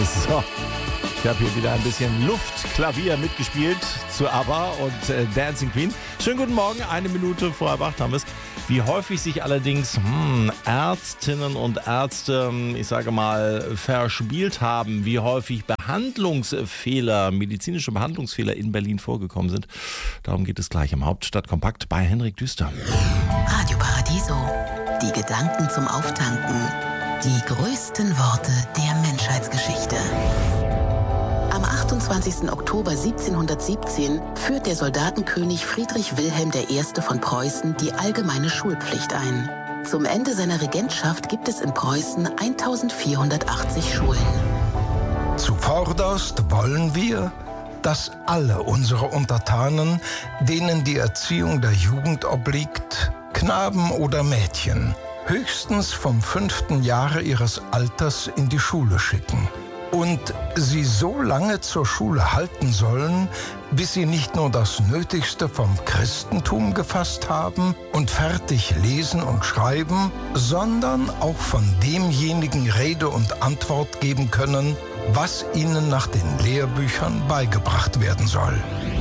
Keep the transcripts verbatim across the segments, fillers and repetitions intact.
So, ich habe hier wieder ein bisschen Luftklavier mitgespielt zu ABBA und äh, Dancing Queen. Schönen guten Morgen, eine Minute vor halb acht haben wir es. Wie häufig sich allerdings hm, Ärztinnen und Ärzte, ich sage mal, verspielt haben, wie häufig Behandlungsfehler, medizinische Behandlungsfehler in Berlin vorgekommen sind. Darum geht es gleich im Hauptstadtkompakt bei Henrik Düster. Radio Paradiso, die Gedanken zum Auftanken. Die größten Worte der Menschheitsgeschichte. Am achtundzwanzigsten Oktober siebzehnhundertsiebzehn führt der Soldatenkönig Friedrich Wilhelm der Erste von Preußen die allgemeine Schulpflicht ein. Zum Ende seiner Regentschaft gibt es in Preußen eintausendvierhundertachtzig Schulen. Zuvorderst wollen wir, dass alle unsere Untertanen, denen die Erziehung der Jugend obliegt, Knaben oder Mädchen, höchstens vom fünften Jahre ihres Alters in die Schule schicken und sie so lange zur Schule halten sollen, bis sie nicht nur das Nötigste vom Christentum gefasst haben und fertig lesen und schreiben, sondern auch von demjenigen Rede und Antwort geben können, was ihnen nach den Lehrbüchern beigebracht werden soll.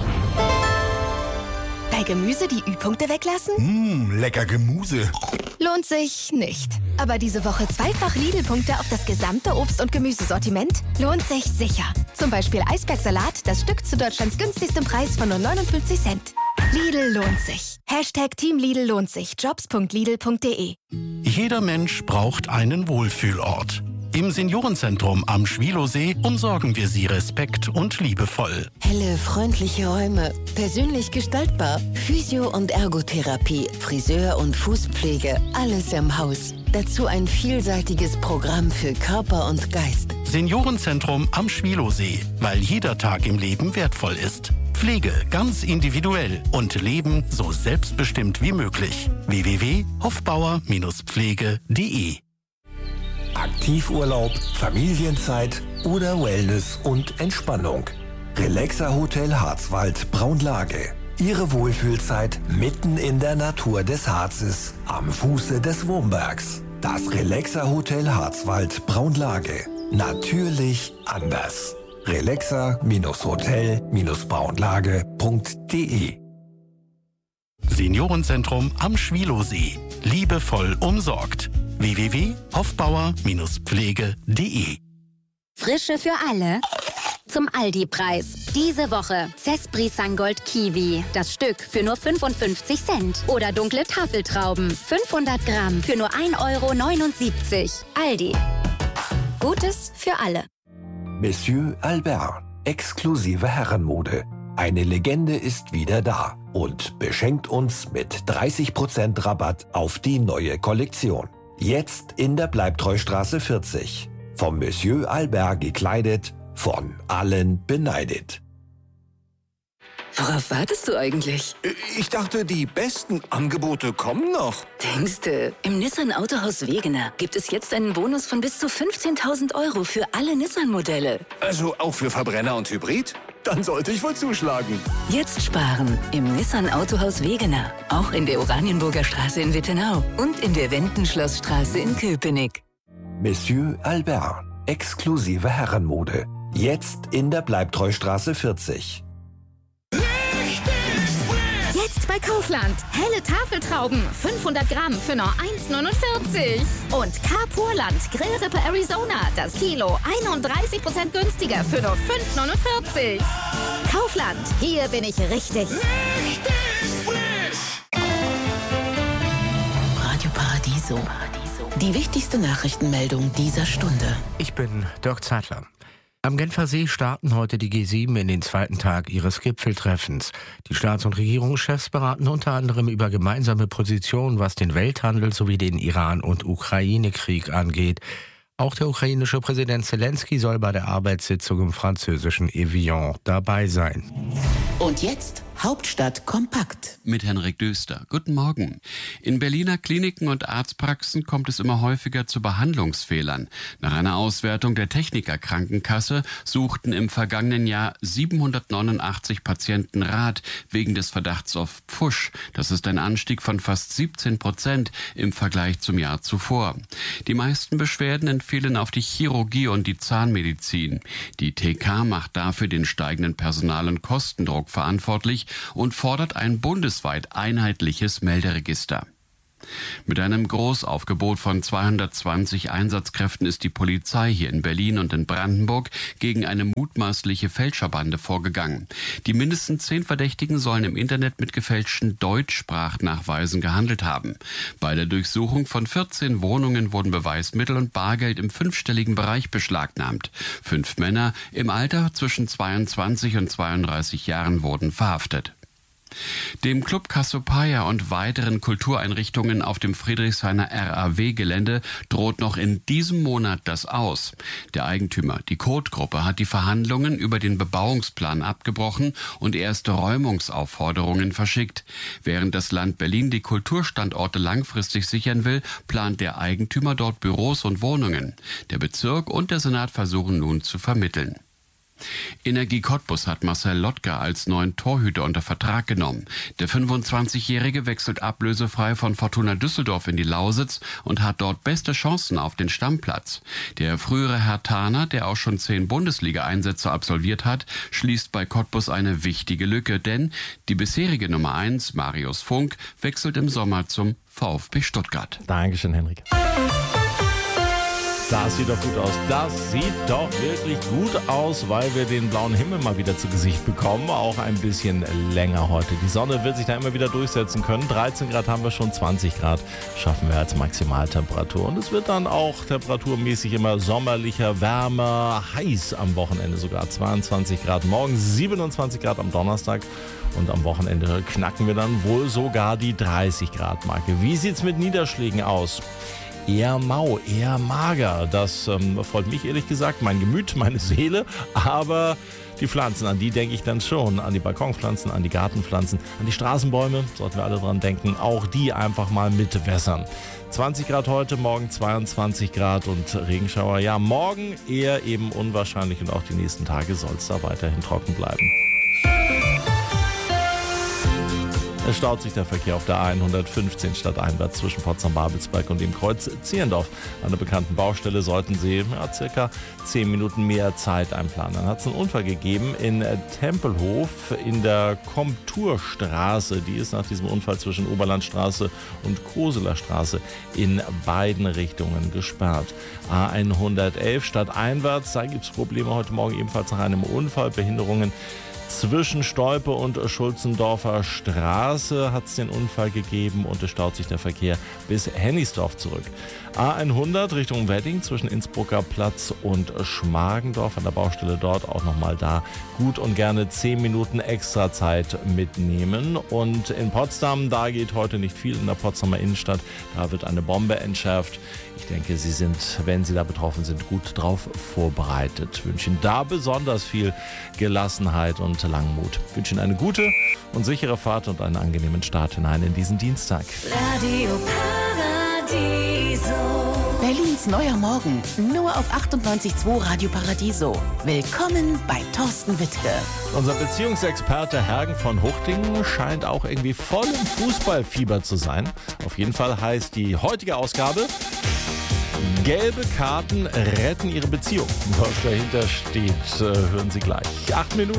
Bei Gemüse die Ü-Punkte weglassen? Mmh, lecker Gemüse. Lohnt sich nicht. Aber diese Woche zweifach Lidl-Punkte auf das gesamte Obst- und Gemüsesortiment lohnt sich sicher. Zum Beispiel Eisbergsalat, das Stück zu Deutschlands günstigstem Preis von nur neunundfünfzig Cent. Lidl lohnt sich. Hashtag Team Lidl lohnt sich. jobs punkt lidl punkt de. Jeder Mensch braucht einen Wohlfühlort. Im Seniorenzentrum am Schwilosee umsorgen wir Sie respekt- und liebevoll. Helle, freundliche Räume, persönlich gestaltbar, Physio- und Ergotherapie, Friseur- und Fußpflege, alles im Haus. Dazu ein vielseitiges Programm für Körper und Geist. Seniorenzentrum am Schwilosee, weil jeder Tag im Leben wertvoll ist. Pflege ganz individuell und Leben so selbstbestimmt wie möglich. w w w punkt hofbauer Pflege punkt de. Aktivurlaub, Familienzeit oder Wellness und Entspannung. Relaxa Hotel Harzwald Braunlage. Ihre Wohlfühlzeit mitten in der Natur des Harzes, am Fuße des Wurmbergs. Das Relaxa Hotel Harzwald Braunlage. Natürlich anders. relaxa Hotel Braunlage punkt de. Seniorenzentrum am Schwilosee. Liebevoll umsorgt. w w w punkt hofbauer Pflege punkt de. Frische für alle. Zum Aldi-Preis. Diese Woche Cespri Sangold Kiwi. Das Stück für nur fünfundfünfzig Cent. Oder dunkle Tafeltrauben. fünfhundert Gramm für nur ein Euro neunundsiebzig. Aldi. Gutes für alle. Monsieur Albert. Exklusive Herrenmode. Eine Legende ist wieder da und beschenkt uns mit dreißig Prozent Rabatt auf die neue Kollektion. Jetzt in der Bleibtreustraße vierzig. Vom Monsieur Albert gekleidet, von allen beneidet. Worauf wartest du eigentlich? Ich dachte, die besten Angebote kommen noch. Denkste, im Nissan Autohaus Wegener gibt es jetzt einen Bonus von bis zu fünfzehntausend Euro für alle Nissan-Modelle. Also auch für Verbrenner und Hybrid? Dann sollte ich wohl zuschlagen. Jetzt sparen im Nissan Autohaus Wegener. Auch in der Oranienburger Straße in Wittenau und in der Wendenschlossstraße in Köpenick. Monsieur Albert. Exklusive Herrenmode. Jetzt in der Bleibtreustraße vierzig. Jetzt bei Kaufland. Helle Tafeltrauben. fünfhundert Gramm für nur eins neunundvierzig. Und Carpurland Grillrippe Arizona. Das Kilo einunddreißig Prozent günstiger für nur fünf neunundvierzig. Kaufland. Hier bin ich richtig. Richtig frisch. Radio Paradiso. Die wichtigste Nachrichtenmeldung dieser Stunde. Ich bin Dirk Zeitler. Am Genfer See starten heute die G sieben in den zweiten Tag ihres Gipfeltreffens. Die Staats- und Regierungschefs beraten unter anderem über gemeinsame Positionen, was den Welthandel sowie den Iran- und Ukraine-Krieg angeht. Auch der ukrainische Präsident Zelensky soll bei der Arbeitssitzung im französischen Evian dabei sein. Und jetzt Hauptstadt kompakt. Mit Henrik Döster. Guten Morgen. In Berliner Kliniken und Arztpraxen kommt es immer häufiger zu Behandlungsfehlern. Nach einer Auswertung der Techniker Krankenkasse suchten im vergangenen Jahr siebenhundertneunundachtzig Patienten Rat wegen des Verdachts auf Pfusch. Das ist ein Anstieg von fast siebzehn Prozent im Vergleich zum Jahr zuvor. Die meisten Beschwerden entfielen auf die Chirurgie und die Zahnmedizin. Die T K macht dafür den steigenden Personal- und Kostendruck verantwortlich und fordert ein bundesweit einheitliches Melderegister. Mit einem Großaufgebot von zweihundertzwanzig Einsatzkräften ist die Polizei hier in Berlin und in Brandenburg gegen eine mutmaßliche Fälscherbande vorgegangen. Die mindestens zehn Verdächtigen sollen im Internet mit gefälschten Deutschsprachnachweisen gehandelt haben. Bei der Durchsuchung von vierzehn Wohnungen wurden Beweismittel und Bargeld im fünfstelligen Bereich beschlagnahmt. Fünf Männer im Alter zwischen zweiundzwanzig und zweiunddreißig Jahren wurden verhaftet. Dem Club Cassiopeia und weiteren Kultureinrichtungen auf dem Friedrichshainer R A W-Gelände droht noch in diesem Monat das Aus. Der Eigentümer, die Kurt-Gruppe, hat die Verhandlungen über den Bebauungsplan abgebrochen und erste Räumungsaufforderungen verschickt. Während das Land Berlin die Kulturstandorte langfristig sichern will, plant der Eigentümer dort Büros und Wohnungen. Der Bezirk und der Senat versuchen nun zu vermitteln. Energie Cottbus hat Marcel Lotka als neuen Torhüter unter Vertrag genommen. Der fünfundzwanzigjährige wechselt ablösefrei von Fortuna Düsseldorf in die Lausitz und hat dort beste Chancen auf den Stammplatz. Der frühere Herthaner, der auch schon zehn Bundesliga-Einsätze absolviert hat, schließt bei Cottbus eine wichtige Lücke, denn die bisherige Nummer eins, Marius Funk, wechselt im Sommer zum VfB Stuttgart. Dankeschön, Henrik. Das sieht doch gut aus. Das sieht doch wirklich gut aus, weil wir den blauen Himmel mal wieder zu Gesicht bekommen. Auch ein bisschen länger heute. Die Sonne wird sich da immer wieder durchsetzen können. dreizehn Grad haben wir schon, zwanzig Grad schaffen wir als Maximaltemperatur. Und es wird dann auch temperaturmäßig immer sommerlicher, wärmer, heiß am Wochenende sogar. zweiundzwanzig Grad morgen, siebenundzwanzig Grad am Donnerstag. Und am Wochenende knacken wir dann wohl sogar die dreißig Grad Marke. Wie sieht's mit Niederschlägen aus? Eher mau, eher mager. Das ähm, freut mich ehrlich gesagt, mein Gemüt, meine Seele. Aber die Pflanzen, an die denke ich dann schon. An die Balkonpflanzen, an die Gartenpflanzen, an die Straßenbäume, sollten wir alle dran denken. Auch die einfach mal mitwässern. zwanzig Grad heute, morgen zweiundzwanzig Grad und Regenschauer. Ja, morgen eher eben unwahrscheinlich und auch die nächsten Tage soll es da weiterhin trocken bleiben. Es staut sich der Verkehr auf der A hundertfünfzehn stadteinwärts zwischen Potsdam-Babelsberg und dem Kreuz Zehlendorf. An der bekannten Baustelle sollten Sie ja, circa zehn Minuten mehr Zeit einplanen. Dann hat es einen Unfall gegeben in Tempelhof in der Komturstraße. Die ist nach diesem Unfall zwischen Oberlandstraße und Koseler Straße in beiden Richtungen gesperrt. A hundertelf stadteinwärts, da gibt es Probleme heute Morgen ebenfalls nach einem Unfall, Behinderungen. Zwischen Stolpe und Schulzendorfer Straße hat es den Unfall gegeben und es staut sich der Verkehr bis Hennigsdorf zurück. A hundert Richtung Wedding zwischen Innsbrucker Platz und Schmargendorf an der Baustelle dort auch nochmal da gut und gerne zehn Minuten extra Zeit mitnehmen. Und in Potsdam, da geht heute nicht viel in der Potsdamer Innenstadt. Da wird eine Bombe entschärft. Ich denke, Sie sind, wenn Sie da betroffen sind, gut drauf vorbereitet. Ich wünsche Ihnen da besonders viel Gelassenheit und Langmut. Ich wünsche Ihnen eine gute und sichere Fahrt und einen angenehmen Start hinein in diesen Dienstag. Radio Paradiso. Berlins neuer Morgen. Nur auf achtundneunzig Komma zwei Radio Paradiso. Willkommen bei Thorsten Wittke. Unser Beziehungsexperte Hergen von Huchtingen scheint auch irgendwie voll im Fußballfieber zu sein. Auf jeden Fall heißt die heutige Ausgabe: Gelbe Karten retten Ihre Beziehung. Was dahinter steht, hören Sie gleich. Acht Minuten.